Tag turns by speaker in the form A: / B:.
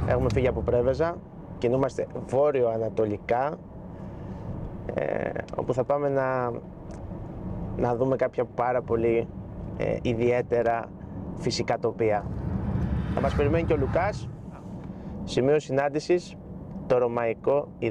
A: Έχουμε φύγει από Πρέβεζα, κινούμαστε βόρειο-ανατολικά, όπου θα πάμε να δούμε κάποια πάρα πολύ ιδιαίτερα φυσικά τοπία. Θα μας περιμένει και ο Λουκάς, σημείο συνάντησης, το Ρωμαϊκό